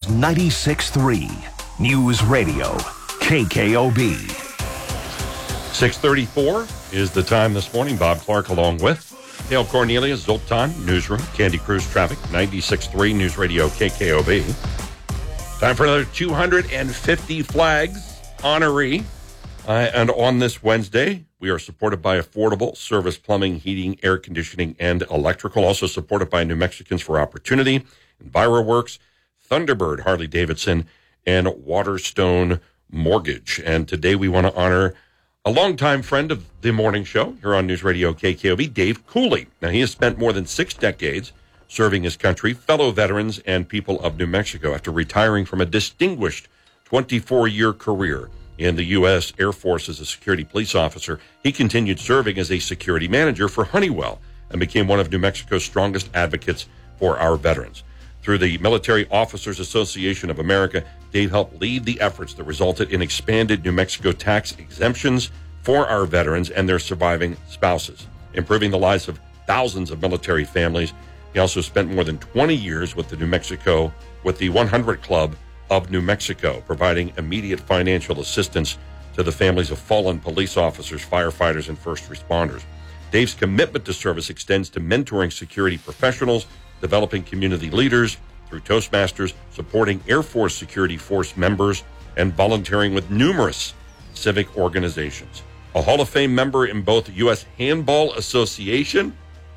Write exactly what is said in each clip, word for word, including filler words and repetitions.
ninety-six point three News Radio, K K O B. six thirty-four is the time this morning. Bob Clark along with Dale Cornelius, Zoltan, Newsroom, Candy Cruise Traffic, ninety-six point three News Radio, K K O B. Time for another two hundred fifty Flags honoree. Uh, and on this Wednesday, we are supported by Affordable Service Plumbing, Heating, Air Conditioning, and Electrical. Also supported by New Mexicans for Opportunity, EnviroWorks, Thunderbird, Harley-Davidson, and Waterstone Mortgage. And today we want to honor a longtime friend of the morning show here on News Radio K K O B, Dave Cooley. Now, he has spent more than six decades serving his country, fellow veterans, and people of New Mexico after retiring from a distinguished twenty-four-year career in the U S Air Force as a security police officer. He continued serving as a security manager for Honeywell and became one of New Mexico's strongest advocates for our veterans. Through the Military Officers Association of America, Dave helped lead the efforts that resulted in expanded New Mexico tax exemptions for our veterans and their surviving spouses, improving the lives of thousands of military families. He also spent more than twenty years with the New Mexico, with the one hundred Club of New Mexico, providing immediate financial assistance to the families of fallen police officers, firefighters, and first responders. Dave's commitment to service extends to mentoring security professionals, developing community leaders through Toastmasters, supporting Air Force Security Force members, and volunteering with numerous civic organizations. A Hall of Fame member in both the U S Handball Association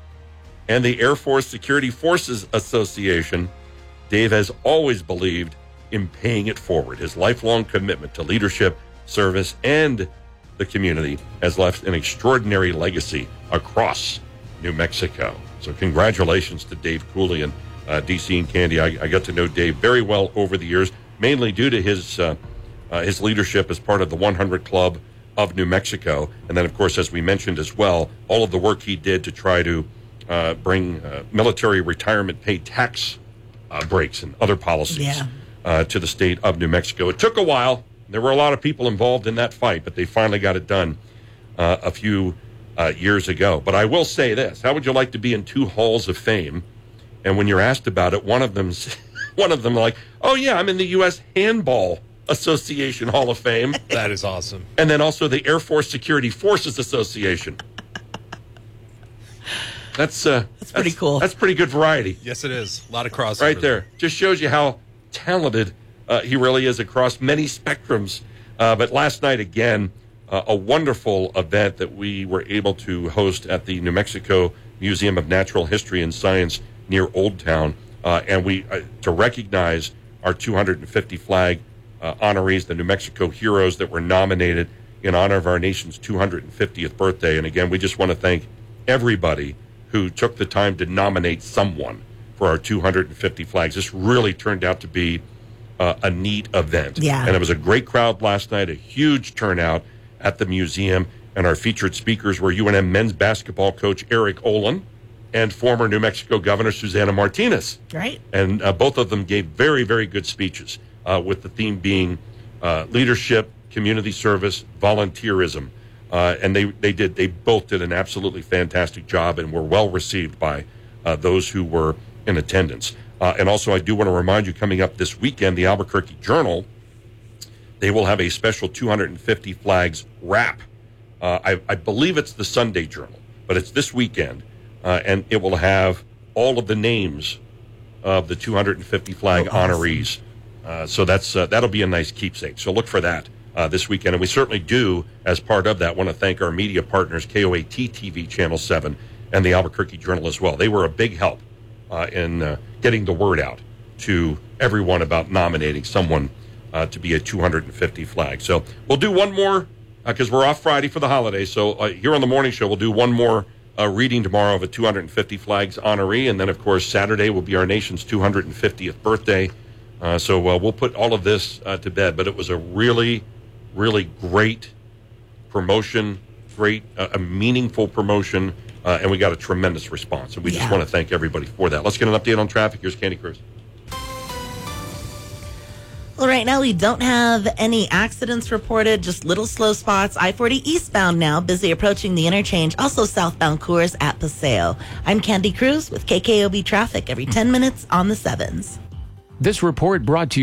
and the Air Force Security Forces Association, Dave has always believed in paying it forward. His lifelong commitment to leadership, service, and the community has left an extraordinary legacy across New Mexico. So congratulations to Dave Cooley and uh, D C and Candy. I, I got to know Dave very well over the years, mainly due to his uh, uh, his leadership as part of the one hundred Club of New Mexico. And then, of course, as we mentioned as well, all of the work he did to try to uh, bring uh, military retirement pay tax uh, breaks and other policies Yeah. uh, to the state of New Mexico. It took a while. There were a lot of people involved in that fight, but they finally got it done uh, a few uh, years ago. But I will say this. How would you like to be in two halls of fame? And when you're asked about it, one of them's one of them like, oh, yeah, I'm in the U S Handball Association Hall of Fame. That is awesome. And then also the Air Force Security Forces Association. That's uh, That's pretty cool. That's pretty good variety. Yes, it is. A lot of crossover. Right there. Just shows you how talented uh, he really is across many spectrums. Uh, but last night, again, uh, a wonderful event that we were able to host at the New Mexico Museum of Natural History and Science near Old Town. Uh, and we uh, to recognize our two hundred fifty flag uh, honorees, the New Mexico heroes that were nominated in honor of our nation's two hundred fiftieth birthday. And again, we just want to thank everybody who took the time to nominate someone for our two hundred fifty flags. This really turned out to be uh, a neat event. Yeah. And it was a great crowd last night, a huge turnout at the museum. And our featured speakers were U N M men's basketball coach Eric Olin and former New Mexico Governor Susana Martinez. Right. And uh, both of them gave very, very good speeches, uh, with the theme being uh, leadership, community service, volunteerism. Uh, and they, they did they both did an absolutely fantastic job and were well received by uh, those who were in attendance. Uh, and also, I do want to remind you, coming up this weekend, the Albuquerque Journal, they will have a special two hundred fifty flags wrap. Uh, I, I believe it's the Sunday Journal, but it's this weekend, uh, and it will have all of the names of the two hundred fifty flag Oh, awesome. honorees. Uh, so that's uh, that'll be a nice keepsake. So look for that uh, this weekend. And we certainly do, as part of that, want to thank our media partners, K O A T T V Channel seven and the Albuquerque Journal as well. They were a big help uh, in uh, getting the word out to everyone about nominating someone uh, to be a two hundred fifty flag. So we'll do one more, because uh, we're off Friday for the holidays. So uh, here on the morning show, we'll do one more uh, reading tomorrow of a two hundred fifty flags honoree. And then, of course, Saturday will be our nation's two hundred fiftieth birthday. Uh, so uh, we'll put all of this uh, to bed. But it was a really, really great promotion, great, uh, a meaningful promotion, uh, and we got a tremendous response. And we Yeah. just want to thank everybody for that. Let's get an update on traffic. Here's Candy Cruz. Well, right now we don't have any accidents reported, just little slow spots. I forty eastbound now, busy approaching the interchange. Also southbound Coors at Paseo. I'm Candy Cruz with K K O B Traffic every ten minutes on the sevens. This report brought to you